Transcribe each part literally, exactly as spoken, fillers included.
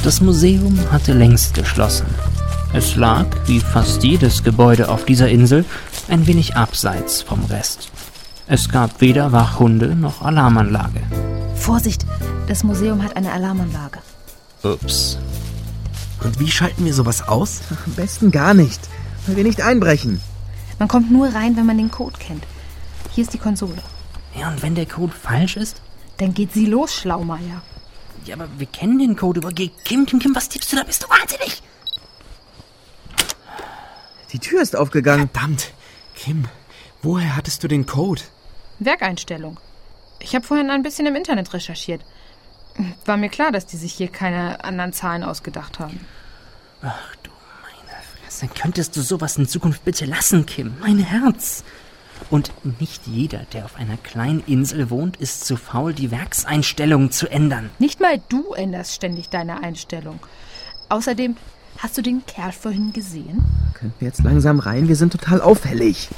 Das Museum hatte längst geschlossen. Es lag, wie fast jedes Gebäude auf dieser Insel, ein wenig abseits vom Rest. Es gab weder Wachhunde noch Alarmanlage. Vorsicht, das Museum hat eine Alarmanlage. Ups. Und wie schalten wir sowas aus? Am besten gar nicht, weil wir nicht einbrechen. Man kommt nur rein, wenn man den Code kennt. Hier ist die Konsole. Ja, und wenn der Code falsch ist? Dann geht sie los, Schlaumeier. Ja, aber wir kennen den Code über G. Kim, Kim, Kim, was tippst du da? Bist du wahnsinnig? Die Tür ist aufgegangen. Verdammt, Kim, woher hattest du den Code? Werkeinstellung. Ich habe vorhin ein bisschen im Internet recherchiert. War mir klar, dass die sich hier keine anderen Zahlen ausgedacht haben. Ach du meine Fresse, könntest du sowas in Zukunft bitte lassen, Kim? Mein Herz. Und nicht jeder, der auf einer kleinen Insel wohnt, ist zu faul, die Werkseinstellungen zu ändern. Nicht mal du änderst ständig deine Einstellung. Außerdem, hast du den Kerl vorhin gesehen? Können wir jetzt langsam rein? Wir sind total auffällig.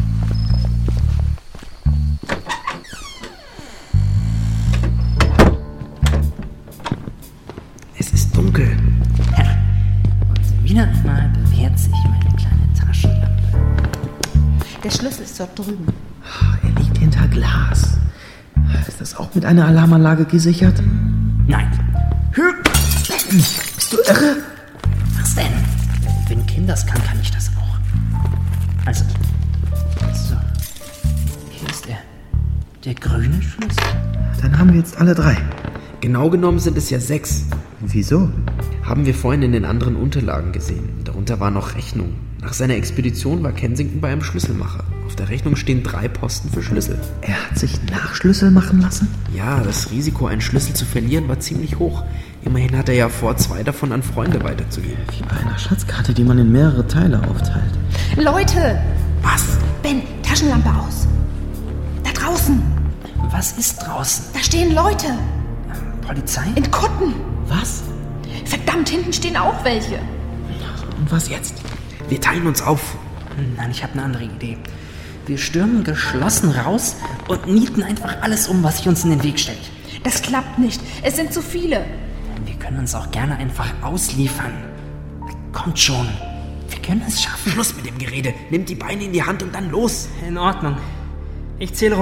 Es ist dunkel. Ja. Und wieder einmal bewährt sich meine kleine Taschenlampe. Der Schlüssel ist dort drüben. Er liegt hinter Glas. Ist das auch mit einer Alarmanlage gesichert? Nein. Ben, bist du irre? Was denn? Wenn Kim das kann, kann ich das auch. Also, so. Hier ist er. Der grüne Schlüssel. Dann haben wir jetzt alle drei. Genau genommen sind es ja sechs. Wieso? Haben wir vorhin in den anderen Unterlagen gesehen. Darunter war noch Rechnung. Nach seiner Expedition war Kensington bei einem Schlüsselmacher. Auf der Rechnung stehen drei Posten für Schlüssel. Er hat sich Nachschlüssel machen lassen? Ja, das Risiko, einen Schlüssel zu verlieren, war ziemlich hoch. Immerhin hat er ja vor, zwei davon an Freunde weiterzugeben. Wie bei einer Schatzkarte, die man in mehrere Teile aufteilt. Leute! Was? Ben, Taschenlampe aus. Da draußen. Was ist draußen? Da stehen Leute. Polizei? In Kutten. Was? Verdammt, hinten stehen auch welche. Und was jetzt? Wir teilen uns auf. Nein, ich habe eine andere Idee. Wir stürmen geschlossen raus und nieten einfach alles um, was sich uns in den Weg stellt. Das klappt nicht. Es sind zu viele. Wir können uns auch gerne einfach ausliefern. Kommt schon. Wir können es schaffen. Schluss mit dem Gerede. Nimm die Beine in die Hand und dann los. In Ordnung. Ich zähle